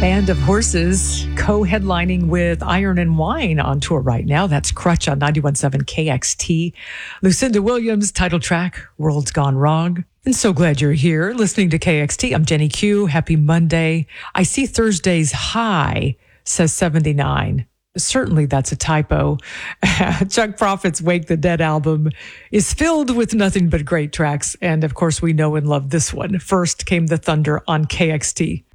Band of Horses co-headlining with Iron and Wine on tour right now. That's Crutch on 91.7 KXT. Lucinda Williams, title track, World's Gone Wrong. And so glad you're here listening to KXT. I'm Jenny Q. Happy Monday. I see Thursday's high says 79. Certainly that's a typo. Chuck Prophet's Wake the Dead album is filled with nothing but great tracks. And of course, we know and love this one. First Came the Thunder on KXT.